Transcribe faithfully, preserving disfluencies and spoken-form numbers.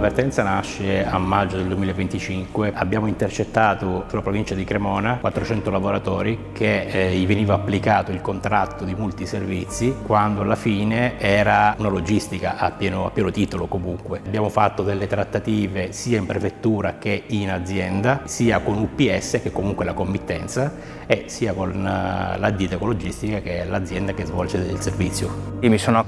vertenza nasce a maggio del duemilaventicinque, abbiamo intercettato sulla provincia di Cremona quattrocento lavoratori che eh, gli veniva applicato il contratto di multiservizi quando alla fine era una logistica a pieno, a pieno titolo comunque. Abbiamo fatto delle trattative sia in prefettura che in azienda, sia con U P S che comunque è la committenza e sia con uh, l'Addita Ecologistica che è l'azienda che svolge il servizio. Io mi sono